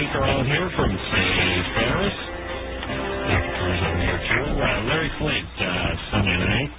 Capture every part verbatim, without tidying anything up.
Keith are all here from Saint Ferris. Actors are here too. Uh, Larry Flint, uh, Sunday night.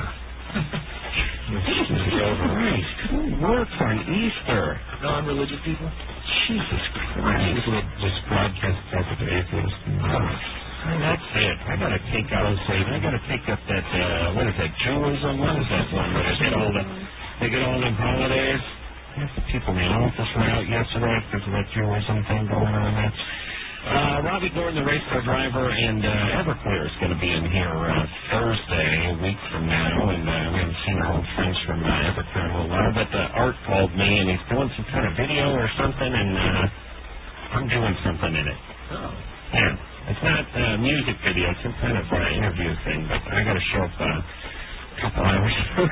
Jesus Christ. Who works on Easter? Non-religious people? Jesus Christ. People that just broadcast stuff at the atheists. And that's it. I gotta take out, I gotta take up that, uh, what is that, Judaism? What is that one where they get all the, they get all them holidays? Half the people in the office were out yesterday because of that Judaism thing going on there. Uh, Robbie Gordon, the race car driver, and uh, Everclear is going to be in here uh, Thursday, a week from now, and uh, we haven't seen our old friends from uh, Everclear in a little while, but uh, Art called me, and he's doing some kind of video or something, and uh, I'm doing something in it. Oh. Yeah. It's not a uh, music video, it's some kind of uh, interview thing, but I got to show up uh, a couple hours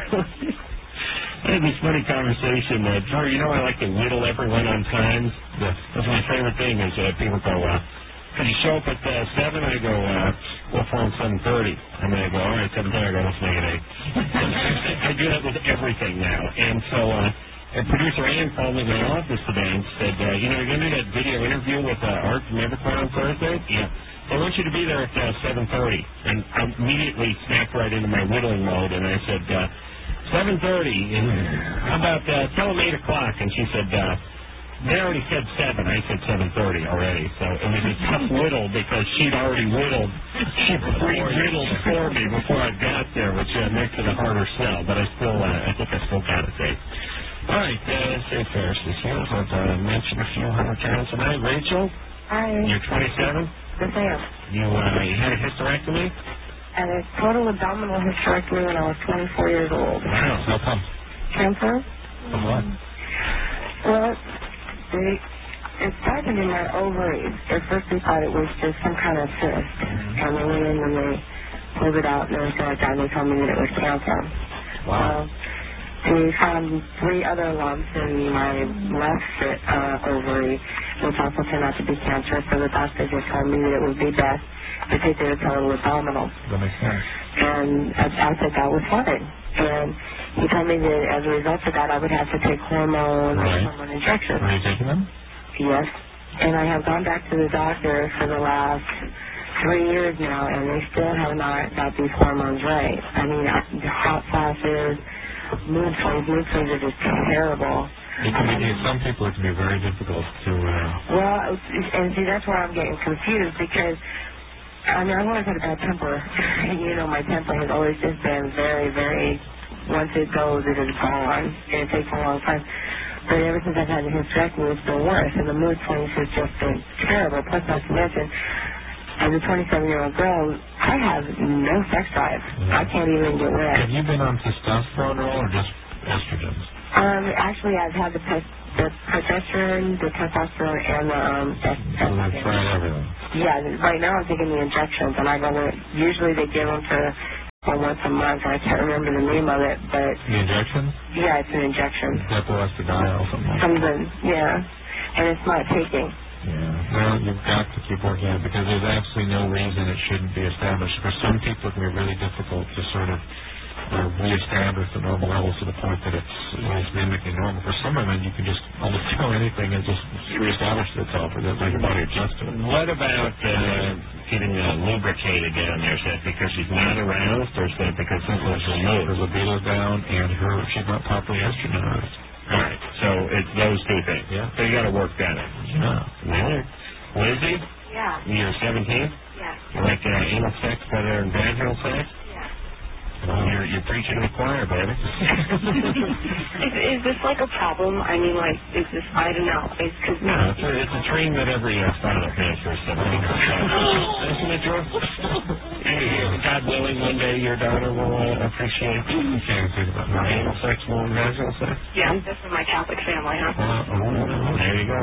I had this funny conversation. Uh, Drew, you know I like to whittle everyone on times? Yes. That's my favorite thing is uh, people go, uh, can you show up at uh, seven? I go, uh, we'll phone seven thirty. And then I go, all right, seven thirty, I go, let's make it eight. I do that with everything now. And so uh, and producer Ann called me in my office today and said, uh, you know, you're going to do that video interview with uh, Art from Everclear on Thursday? Yeah. I want you to be there at uh, seven thirty. And I immediately snapped right into my whittling mode, and I said, uh, seven thirty, and how about, uh, tell them eight o'clock, and she said, uh, they already said seven, I said seven thirty already, so it was a tough whittle because she'd already whittled, she pre-whittled for me before I got there, which uh, makes it a harder sell, but I still, uh, I think I still got it safe. All right, uh, Saint Ferris is here, as I've uh, mentioned a few hundred times tonight. Rachel? Hi. You're twenty-seven? Yes, I am. You, uh, you had a hysterectomy? I had a total abdominal hysterectomy when I was twenty-four years old. Wow, how come? Cancer? From what? Well, they, it started in my ovaries. At first they thought it was just some kind of cyst. Mm-hmm. And they went in and they pulled it out and everything like that, and they told me that it was cancer. Wow. Uh, they found three other lumps in my left uh, ovary, which also turned out to be cancer, so the doctor just told me that it would be best to take it a total abdominal. That makes sense. And I, I said that was fine. And he told me that as a result of that, I would have to take hormone, right. hormone injections. Are you taking them? Yes. And I have gone back to the doctor for the last three years now, and they still have not got these hormones right. I mean, I, the hot flashes, mood swings, mood swings are just terrible. It can be, some people it can be very difficult to... Uh... Well, and see, that's where I'm getting confused because, I mean, I've always had a bad temper. You know, my temper has always just been very, very, once it goes, it is gone. And it takes a long time. But ever since I've had the hysterectomy, it's been worse. And the mood swings has just been terrible. Plus, not to mention, as a twenty-seven-year-old girl, I have no sex drive. Yeah. I can't even get wet. Have you been on testosterone at all or just estrogens? Um, actually, I've had the, pes- the progesterone, the testosterone, and the um, est- So they've tried everything. Yeah, right now I'm taking the injections, and I go in. Usually they give them for, for once a month, and I can't remember the name of it, but... The injection? Yeah, it's an injection. Depo-estradiol or something like that. Something, yeah. And it's not taking. Yeah, well, you've got to keep working on it because there's absolutely no reason it shouldn't be established. For some people, it can be really difficult to sort of uh, reestablish the normal levels to the point that it's, it's mimicking normal. For some women, you can just almost do anything and just reestablish itself or let your body adjust to it. What about uh, getting uh, lubricated down there? Is that because she's not aroused or is that because something was removed? Her libido's down and her she's not properly estrogenized. All right, so it's those two things. Yeah. So you got to work that out. Yeah. All right. Lizzie? Yeah. You're seventeen? Yeah. You like uh, anal sex better than vaginal sex? Yeah. Well, you're, you're preaching to the choir, baby. is, is this like a problem? I mean, like, is this, I don't know. It's cause No, it's a, it's a dream that every uh, father has for a seventeen-year-old child. Isn't it, Drew? Hey, God willing, one day your daughter will uh, appreciate anal sex more than vaginal sex? Yeah, this is my Catholic family, huh? Uh, oh, there you go.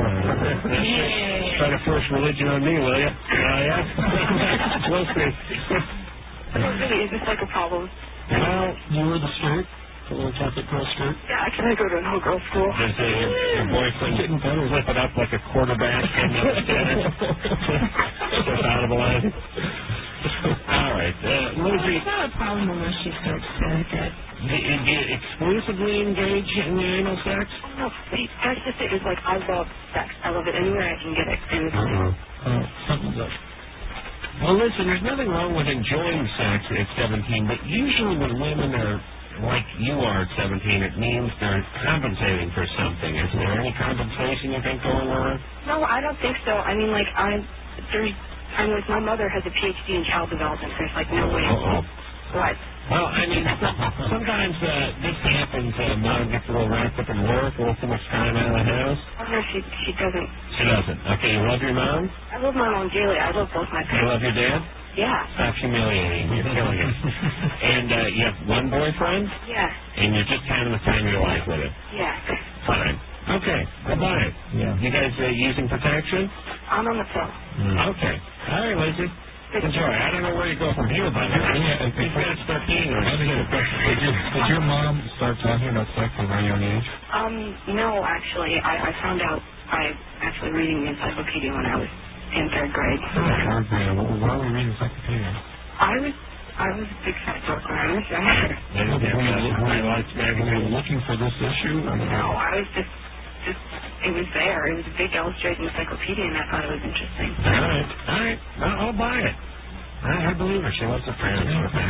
Try to force religion on me, will you? Uh, yeah? We'll see. Really, is this like a problem? Well, You were the skirt? The little Catholic girl skirt? Yeah, can I go to an all-girl school? does uh, your, your boyfriend getting better? Flip it up like a quarterback and uh, just out of the line? Uh, All right. Uh, Lizzie, It's not a problem unless she starts to get... do you, do you exclusively engage in the anal sex? No, see, that's just it. It's like, I love sex. I love it anywhere I can get it. And it's Uh-huh. Oh, something's up. Well, listen, there's nothing wrong with enjoying sex at seventeen, but usually when women are like you are at seventeen, it means they're compensating for something. Is there any compensation you think going on? No, I don't think so. I mean, like, I, there's, I mean, like, my mother has a P H D in child development. There's, like, no way. Uh-oh. What? Well, I mean, sometimes uh, this happens. Uh, Mom gets a little wrapped up in work, a little too much time out of the house. Oh, no, she, she doesn't. She doesn't. Okay, you love your mom? I love my mom dearly. I love both my You parents. love your dad? Yeah. Stop humiliating. You're killing it. And uh, you have one boyfriend, Yeah. and you're just having the time of your life with it. Yeah. Fine. Okay, goodbye. Yeah. You guys uh, using protection? I'm on the pill. Okay. All right, Lizzie. Enjoy. I don't know where you go from here, by the way. Yeah, These guys start being I just had a question. Did your, did your mom start talking about sex at a very young age? Um, no, actually, I, I found out by actually reading the encyclopedia when I was in third grade. Third grade. Why why were we reading encyclopedia? I was, I was a big fat dork when I was younger. They don't have uh, highlights Were you magazine. looking for this issue? I mean, No, I was just, just, it was there. It was a big illustrated encyclopedia, and I thought it was interesting. All right. All right. Well, I'll buy it. I, I believe her. She loves her parents.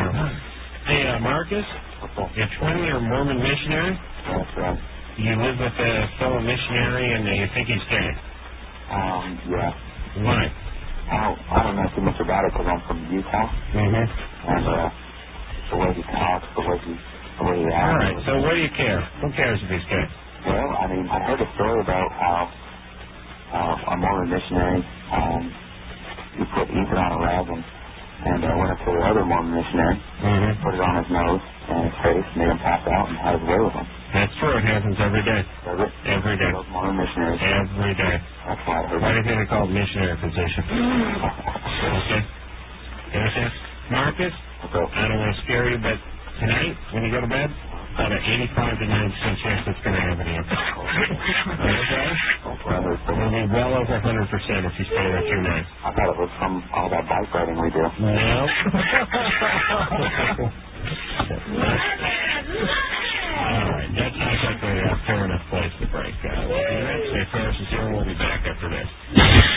Hey, uh, Marcus, you're twenty, you're a Mormon missionary. That's right. You live with a fellow missionary, and uh, you think he's gay. Um, yeah. Why? I don't, I don't know too much about it because I'm from Utah, Mm-hmm. and uh, the way he talks, the way he, the way he acts. All right. So what do you care? Who cares if he's gay? Well, I mean, I heard a story about how uh, a Mormon missionary, um, he put ether on a rag and, and uh, went up to the other Mormon missionary, Mm-hmm. put it on his nose and his face, made him pass out, and had his way with him. That's true. It happens every day. Does it? Every day. Those Mormon missionaries. Every day. That's why I heard Why do it. you think they call it missionary position? Okay. You understand? Marcus, So, I don't want to scare you, but tonight, when you go to bed, about an eighty-five to ninety percent chance it's going to happen to you. Okay? well, there's- It'll be well over one hundred percent if you stay there through night. I thought it was from all that bike riding we do. No.